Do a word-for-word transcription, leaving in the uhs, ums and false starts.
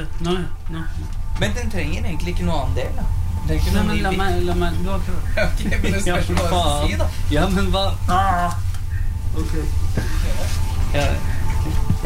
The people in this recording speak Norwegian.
Nå, nå. Men den trenger egentlig ikke noe annen del, da. Den trenger ikke Nei, noe men ny la bit. meg, la meg, du har prøvd. Ok, men det spørs hva du skal si, da. Ja, men hva? Ah. Ok. Ja.